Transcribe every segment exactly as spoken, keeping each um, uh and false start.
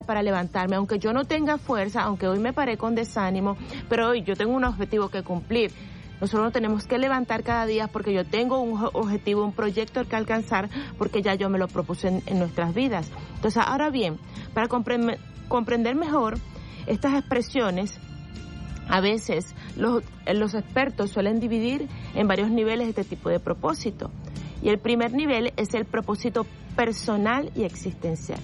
para levantarme, aunque yo no tenga fuerza, aunque hoy me paré con desánimo, pero hoy yo tengo un objetivo que cumplir. Nosotros nos tenemos que levantar cada día porque yo tengo un objetivo, un proyecto que alcanzar, porque ya yo me lo propuse en, en nuestras vidas. Entonces, ahora bien, para compre- comprender mejor estas expresiones, a veces los, los expertos suelen dividir en varios niveles este tipo de propósito. Y el primer nivel es el propósito personal y existencial.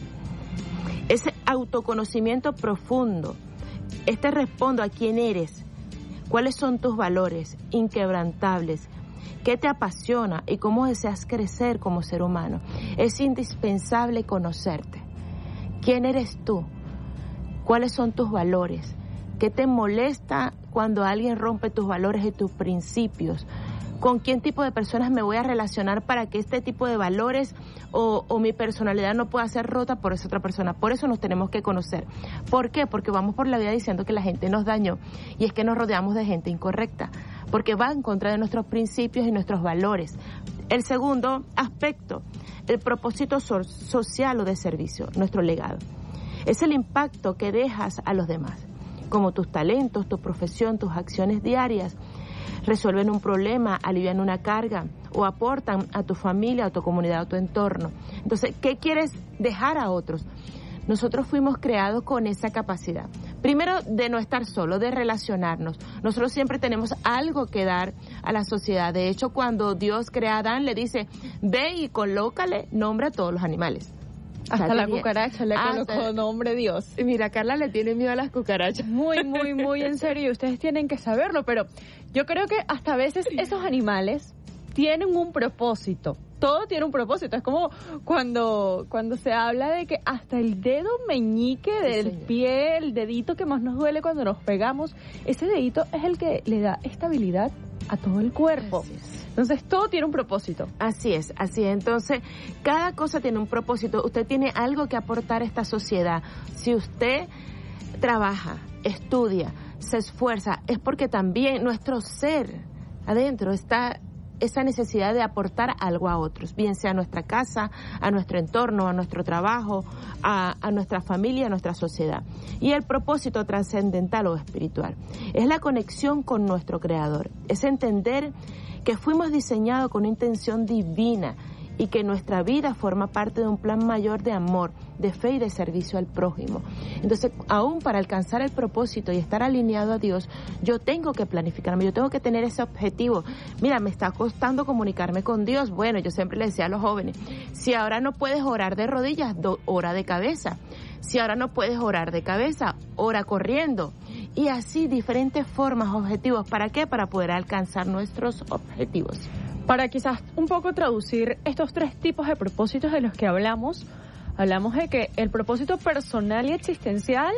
Ese autoconocimiento profundo. Este respondo a quién eres, cuáles son tus valores inquebrantables, qué te apasiona y cómo deseas crecer como ser humano. Es indispensable conocerte. ¿Quién eres tú? ¿Cuáles son tus valores? ¿Qué te molesta cuando alguien rompe tus valores y tus principios? ¿Con qué tipo de personas me voy a relacionar para que este tipo de valores o, o mi personalidad no pueda ser rota por esa otra persona? Por eso nos tenemos que conocer. ¿Por qué? Porque vamos por la vida diciendo que la gente nos dañó y es que nos rodeamos de gente incorrecta, porque va en contra de nuestros principios y nuestros valores. El segundo aspecto, el propósito so- social o de servicio, nuestro legado. Es el impacto que dejas a los demás, como tus talentos, tu profesión, tus acciones diarias, resuelven un problema, alivian una carga o aportan a tu familia, a tu comunidad, a tu entorno. Entonces, ¿qué quieres dejar a otros? Nosotros fuimos creados con esa capacidad. Primero, de no estar solo, de relacionarnos. Nosotros siempre tenemos algo que dar a la sociedad. De hecho, cuando Dios crea a Adán, le dice, ve y colócale nombre a todos los animales. Hasta la cucaracha le colocó nombre Dios. Mira, Carla le tiene miedo a las cucarachas. Muy, muy, muy en serio. Ustedes tienen que saberlo, pero yo creo que hasta a veces esos animales tienen un propósito. Todo tiene un propósito. Es como cuando, cuando se habla de que hasta el dedo meñique del sí, pie, el dedito que más nos duele cuando nos pegamos, ese dedito es el que le da estabilidad a todo el cuerpo. Entonces, todo tiene un propósito. Así es, así es. Entonces, cada cosa tiene un propósito. Usted tiene algo que aportar a esta sociedad. Si usted trabaja, estudia, se esfuerza, es porque también nuestro ser adentro está esa necesidad de aportar algo a otros, bien sea a nuestra casa, a nuestro entorno, a nuestro trabajo, a, a nuestra familia, a nuestra sociedad. Y el propósito trascendental o espiritual es la conexión con nuestro Creador, es entender que fuimos diseñados con una intención divina y que nuestra vida forma parte de un plan mayor de amor, de fe y de servicio al prójimo. Entonces, aún para alcanzar el propósito y estar alineado a Dios, yo tengo que planificarme, yo tengo que tener ese objetivo. Mira, me está costando comunicarme con Dios. Bueno, yo siempre le decía a los jóvenes, si ahora no puedes orar de rodillas, do, ora de cabeza. Si ahora no puedes orar de cabeza, ora corriendo. Y así diferentes formas, objetivos. ¿Para qué? Para poder alcanzar nuestros objetivos. Para quizás un poco traducir estos tres tipos de propósitos de los que hablamos, hablamos de que el propósito personal y existencial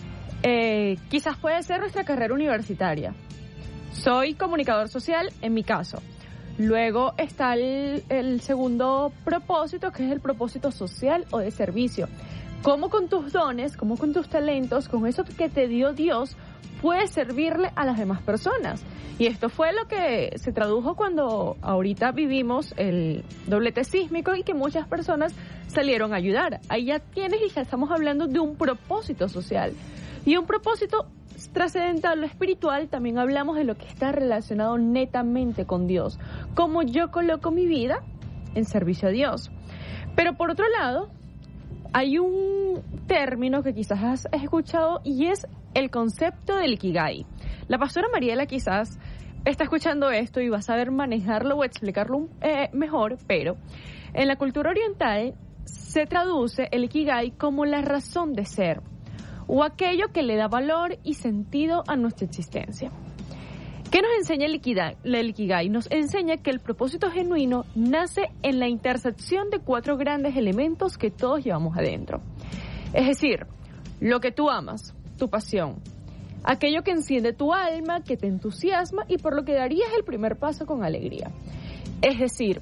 eh, quizás puede ser nuestra carrera universitaria. Soy comunicador social, en mi caso. Luego está el, el segundo propósito, que es el propósito social o de servicio. Cómo con tus dones, cómo con tus talentos, con eso que te dio Dios, puedes servirle a las demás personas. Y esto fue lo que se tradujo cuando ahorita vivimos el doblete sísmico y que muchas personas salieron a ayudar. Ahí ya tienes y ya estamos hablando de un propósito social. Y un propósito trascendental o espiritual, también hablamos de lo que está relacionado netamente con Dios. Cómo yo coloco mi vida en servicio a Dios. Pero por otro lado, hay un término que quizás has escuchado y es el concepto del Ikigai. La pastora Mariela quizás está escuchando esto y va a saber manejarlo o explicarlo eh, mejor, pero en la cultura oriental se traduce el Ikigai como la razón de ser o aquello que le da valor y sentido a nuestra existencia. ¿Qué nos enseña el Ikigai? El Ikigai nos enseña que el propósito genuino nace en la intersección de cuatro grandes elementos que todos llevamos adentro. Es decir, lo que tú amas, tu pasión, aquello que enciende tu alma, que te entusiasma y por lo que darías el primer paso con alegría. Es decir,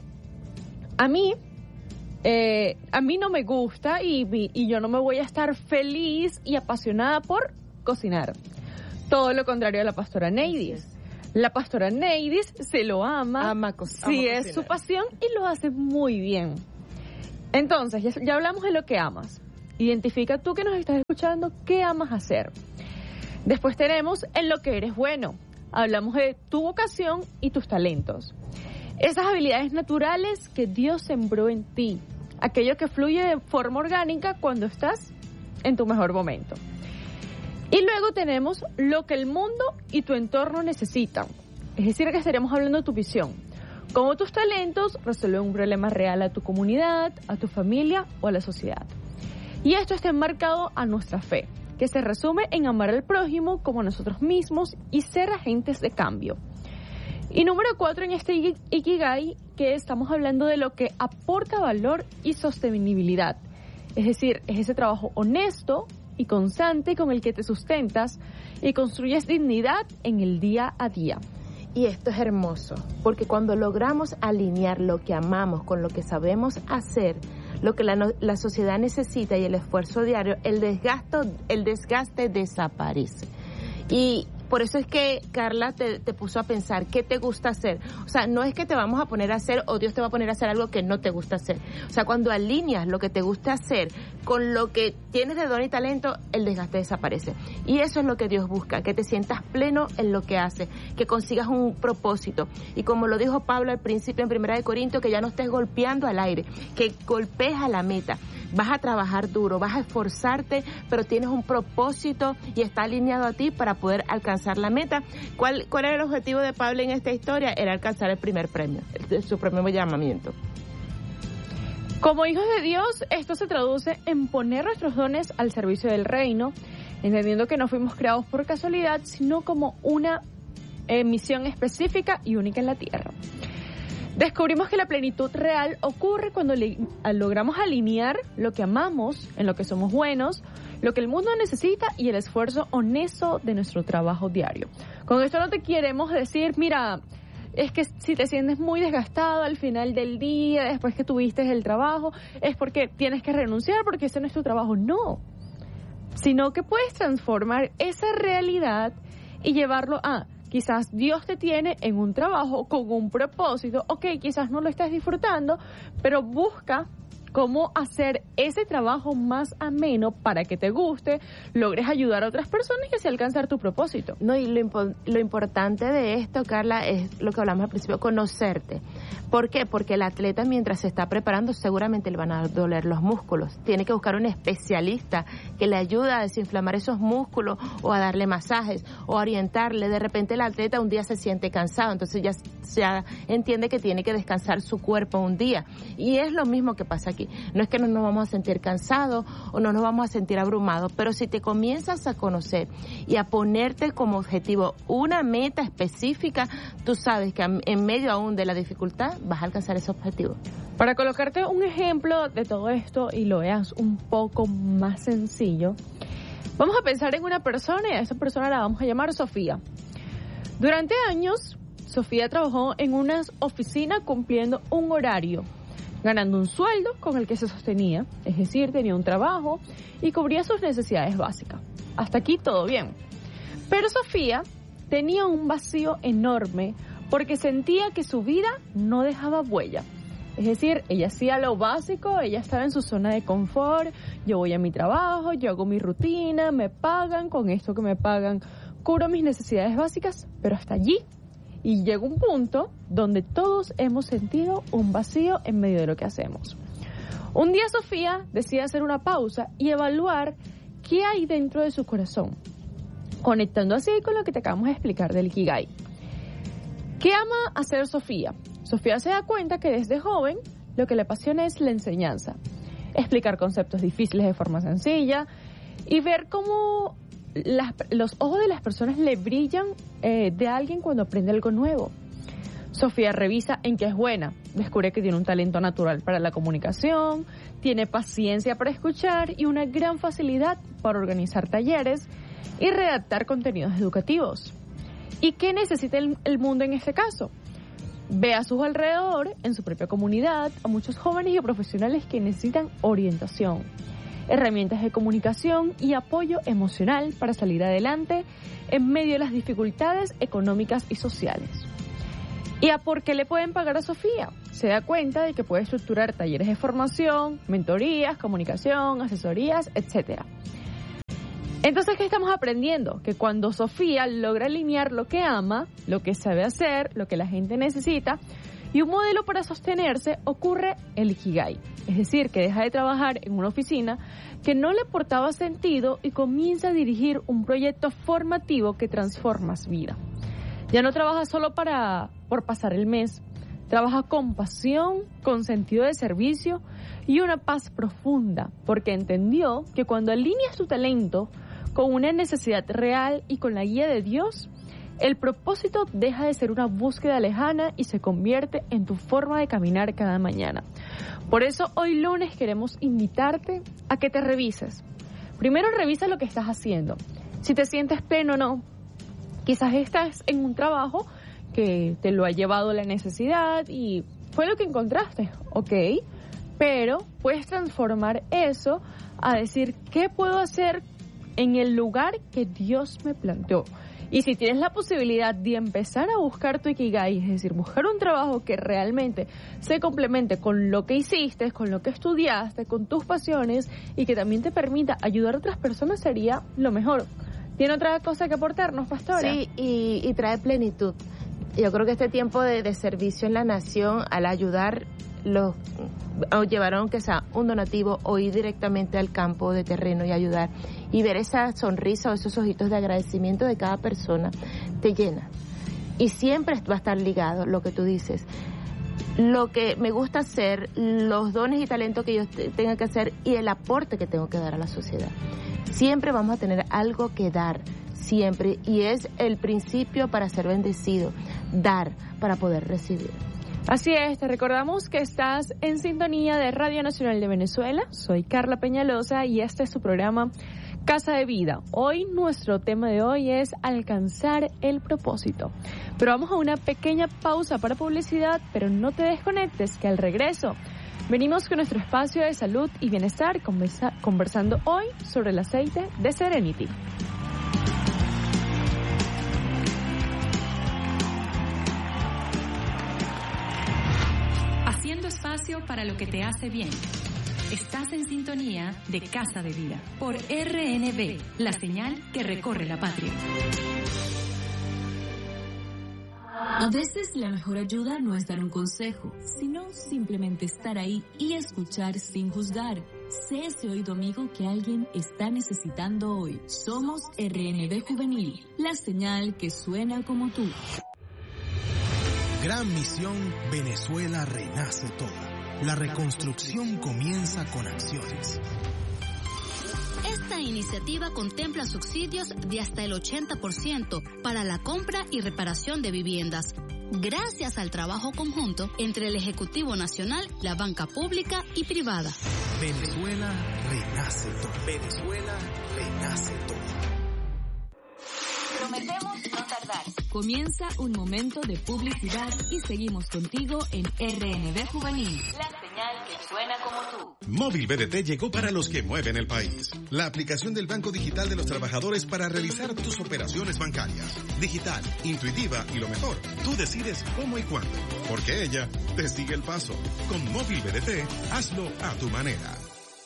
a mí, eh, a mí no me gusta y, y yo no me voy a estar feliz y apasionada por cocinar. Todo lo contrario a la pastora Neidis. La pastora Neidis se lo ama, ama co- sí ama es su pasión y lo hace muy bien. Entonces, ya, ya hablamos de lo que amas. Identifica tú que nos estás escuchando qué amas hacer. Después tenemos en lo que eres bueno. Hablamos de tu vocación y tus talentos. Esas habilidades naturales que Dios sembró en ti. Aquello que fluye de forma orgánica cuando estás en tu mejor momento. Y luego tenemos lo que el mundo y tu entorno necesitan. Es decir, que estaremos hablando de tu visión. Cómo tus talentos resuelven un problema real a tu comunidad, a tu familia o a la sociedad. Y esto está enmarcado a nuestra fe, que se resume en amar al prójimo como a nosotros mismos y ser agentes de cambio. Y número cuatro en este Ikigai, que estamos hablando de lo que aporta valor y sostenibilidad. Es decir, es ese trabajo honesto y constante con el que te sustentas y construyes dignidad en el día a día. Y esto es hermoso, porque cuando logramos alinear lo que amamos con lo que sabemos hacer, lo que la, la sociedad necesita y el esfuerzo diario, el desgaste, el desgaste desaparece. Y por eso es que Carla te, te puso a pensar qué te gusta hacer. O sea, no es que te vamos a poner a hacer o Dios te va a poner a hacer algo que no te gusta hacer. O sea, cuando alineas lo que te gusta hacer con lo que tienes de don y talento, el desgaste desaparece. Y eso es lo que Dios busca, que te sientas pleno en lo que haces, que consigas un propósito. Y como lo dijo Pablo al principio en Primera de Corintios, que ya no estés golpeando al aire, que golpees a la meta. Vas a trabajar duro, vas a esforzarte, pero tienes un propósito y está alineado a ti para poder alcanzar la meta. ¿Cuál, cuál era el objetivo de Pablo en esta historia? Era alcanzar el primer premio, el, su primer llamamiento. Como hijos de Dios, esto se traduce en poner nuestros dones al servicio del reino, entendiendo que no fuimos creados por casualidad, sino como una eh, misión específica y única en la tierra. Descubrimos que la plenitud real ocurre cuando le, logramos alinear lo que amamos, en lo que somos buenos, lo que el mundo necesita y el esfuerzo honesto de nuestro trabajo diario. Con esto no te queremos decir, mira, es que si te sientes muy desgastado al final del día, después que tuviste el trabajo, es porque tienes que renunciar porque ese no es tu trabajo. No, sino que puedes transformar esa realidad y llevarlo a... Quizás Dios te tiene en un trabajo con un propósito, ok, quizás no lo estás disfrutando, pero busca cómo hacer ese trabajo más ameno para que te guste, logres ayudar a otras personas y así alcanzar tu propósito. No, y lo, impo- lo importante de esto, Carla, es lo que hablamos al principio, conocerte. ¿Por qué? Porque el atleta mientras se está preparando seguramente le van a doler los músculos. Tiene que buscar un especialista que le ayude a desinflamar esos músculos o a darle masajes o a orientarle. De repente el atleta un día se siente cansado, entonces ya, ya entiende que tiene que descansar su cuerpo un día. Y es lo mismo que pasa aquí. No es que no nos vamos a sentir cansados o no nos vamos a sentir abrumados, pero si te comienzas a conocer y a ponerte como objetivo una meta específica, tú sabes que en medio aún de la dificultad vas a alcanzar ese objetivo. Para colocarte un ejemplo de todo esto y lo veas un poco más sencillo, vamos a pensar en una persona y a esa persona la vamos a llamar Sofía. Durante años, Sofía trabajó en una oficina cumpliendo un horario, ganando un sueldo con el que se sostenía, es decir, tenía un trabajo y cubría sus necesidades básicas. Hasta aquí todo bien. Pero Sofía tenía un vacío enorme porque sentía que su vida no dejaba huella. Es decir, ella hacía lo básico, ella estaba en su zona de confort, yo voy a mi trabajo, yo hago mi rutina, me pagan, con esto que me pagan cubro mis necesidades básicas, pero hasta allí. Y llega un punto donde todos hemos sentido un vacío en medio de lo que hacemos. Un día Sofía decide hacer una pausa y evaluar qué hay dentro de su corazón, conectando así con lo que te acabamos de explicar del Ikigai. ¿Qué ama hacer Sofía? Sofía se da cuenta que desde joven lo que le apasiona es la enseñanza, explicar conceptos difíciles de forma sencilla y ver cómo las, los ojos de las personas le brillan eh, de alguien cuando aprende algo nuevo. Sofía revisa en qué es buena, descubre que tiene un talento natural para la comunicación, tiene paciencia para escuchar y una gran facilidad para organizar talleres y redactar contenidos educativos. ¿Y qué necesita el, el mundo en este caso? Ve a su alrededor, en su propia comunidad, a muchos jóvenes y profesionales que necesitan orientación, herramientas de comunicación y apoyo emocional para salir adelante en medio de las dificultades económicas y sociales. ¿Y a por qué le pueden pagar a Sofía? Se da cuenta de que puede estructurar talleres de formación, mentorías, comunicación, asesorías, etcétera. Entonces, ¿qué estamos aprendiendo? Que cuando Sofía logra alinear lo que ama, lo que sabe hacer, lo que la gente necesita, y un modelo para sostenerse, ocurre el Ikigai. Es decir, que deja de trabajar en una oficina que no le aportaba sentido y comienza a dirigir un proyecto formativo que transforma su vida. Ya no trabaja solo para por pasar el mes, trabaja con pasión, con sentido de servicio y una paz profunda, porque entendió que cuando alineas tu talento con una necesidad real y con la guía de Dios, el propósito deja de ser una búsqueda lejana y se convierte en tu forma de caminar cada mañana. Por eso hoy lunes queremos invitarte a que te revises. Primero revisa lo que estás haciendo, si te sientes pleno o no. Quizás estás en un trabajo que te lo ha llevado la necesidad y fue lo que encontraste, ok, pero puedes transformar eso a decir, ¿qué puedo hacer en el lugar que Dios me planteó? Y si tienes la posibilidad de empezar a buscar tu Ikigai, es decir, buscar un trabajo que realmente se complemente con lo que hiciste, con lo que estudiaste, con tus pasiones y que también te permita ayudar a otras personas, sería lo mejor. ¿Tiene otra cosa que aportarnos, pastora? Sí, y, y trae plenitud. Yo creo que este tiempo de, de servicio en la nación, al ayudar, los o llevar aunque sea un donativo o ir directamente al campo de terreno y ayudar y ver esa sonrisa o esos ojitos de agradecimiento de cada persona, te llena. Y siempre va a estar ligado lo que tú dices. Lo que me gusta hacer, los dones y talentos que yo tenga que hacer y el aporte que tengo que dar a la sociedad. Siempre vamos a tener algo que dar, siempre. Y es el principio para ser bendecido, dar para poder recibir. Así es, te recordamos que estás en sintonía de Radio Nacional de Venezuela. Soy Carla Peñalosa y este es tu programa Casa de Vida. Hoy nuestro tema de hoy es alcanzar el propósito. Pero vamos a una pequeña pausa para publicidad, pero no te desconectes, que al regreso venimos con nuestro espacio de salud y bienestar conversa, conversando hoy sobre el aceite de Serenity. Haciendo espacio para lo que te hace bien. Estás en sintonía de Casa de Vida por R N V, la señal que recorre la patria. A veces la mejor ayuda no es dar un consejo, sino simplemente estar ahí y escuchar sin juzgar. Sé ese oído amigo que alguien está necesitando hoy. Somos R N V Juvenil, la señal que suena como tú. Gran misión, Venezuela renace toda. La reconstrucción comienza con acciones. Esta iniciativa contempla subsidios de hasta el ochenta por ciento para la compra y reparación de viviendas, gracias al trabajo conjunto entre el Ejecutivo Nacional, la banca pública y privada. Venezuela renace toda. Venezuela renace toda. Prometemos no tardar. Comienza un momento de publicidad y seguimos contigo en R N V Juvenil. La señal que suena como tú. Móvil B D T llegó para los que mueven el país. La aplicación del Banco Digital de los Trabajadores para realizar tus operaciones bancarias. Digital, intuitiva y lo mejor, tú decides cómo y cuándo, porque ella te sigue el paso. Con Móvil B D T, hazlo a tu manera.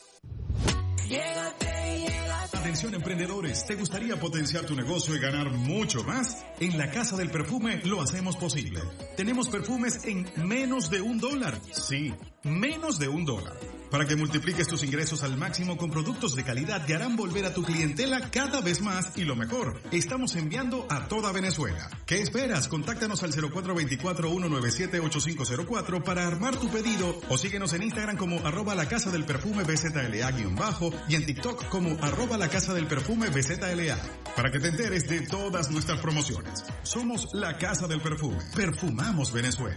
Atención emprendedores, ¿te gustaría potenciar tu negocio y ganar mucho más? En la Casa del Perfume lo hacemos posible. Tenemos perfumes en menos de un dólar. Sí, menos de un dólar. Para que multipliques tus ingresos al máximo con productos de calidad que harán volver a tu clientela cada vez más y lo mejor, estamos enviando a toda Venezuela. ¿Qué esperas? Contáctanos al cero cuatro dos cuatro, uno nueve siete, ocho cinco cero cuatro para armar tu pedido o síguenos en Instagram como arroba la casa del perfume B Z L A guión bajo y en TikTok como arroba la casa del perfume B Z L A para que te enteres de todas nuestras promociones. Somos la Casa del Perfume. Perfumamos Venezuela.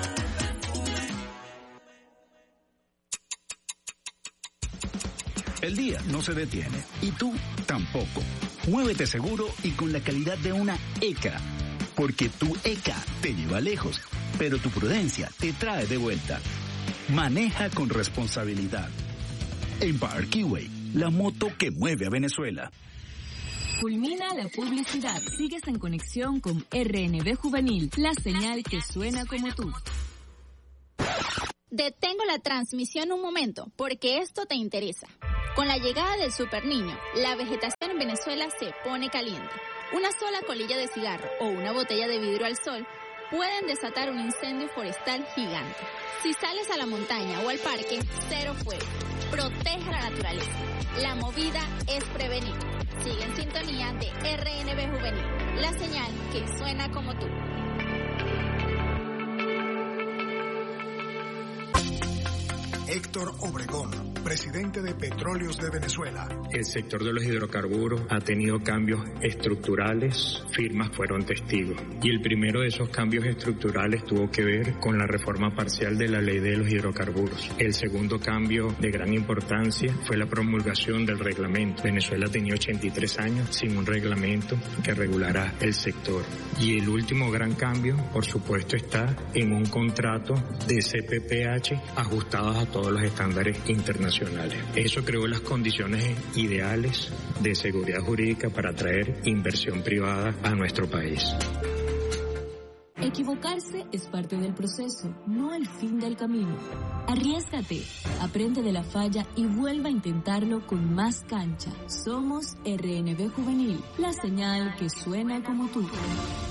El día no se detiene y tú tampoco. Muévete seguro y con la calidad de una E C A, porque tu E C A te lleva lejos, pero tu prudencia te trae de vuelta. Maneja con responsabilidad. Empire Keyway, la moto que mueve a Venezuela. Culmina la publicidad. Sigues en conexión con R N B Juvenil, la señal que suena como tú. Detengo la transmisión un momento, porque esto te interesa. Con la llegada del Super Niño, la vegetación en Venezuela se pone caliente. Una sola colilla de cigarro o una botella de vidrio al sol pueden desatar un incendio forestal gigante. Si sales a la montaña o al parque, cero fuego. Protege la naturaleza. La movida es prevenir. Sigue en sintonía de R N B Juvenil, la señal que suena como tú. Héctor Obregón, presidente de Petróleos de Venezuela. El sector de los hidrocarburos ha tenido cambios estructurales, firmas fueron testigos. Y el primero de esos cambios estructurales tuvo que ver con la reforma parcial de la ley de los hidrocarburos. El segundo cambio de gran importancia fue la promulgación del reglamento. Venezuela tenía ochenta y tres años sin un reglamento que regulara el sector. Y el último gran cambio, por supuesto, está en un contrato de C P P H ajustados a todos los estándares internacionales. Eso creó las condiciones ideales de seguridad jurídica para atraer inversión privada a nuestro país. Equivocarse es parte del proceso, no el fin del camino. Arriésgate, aprende de la falla y vuelva a intentarlo con más cancha. Somos R N B Juvenil, la señal que suena como tú.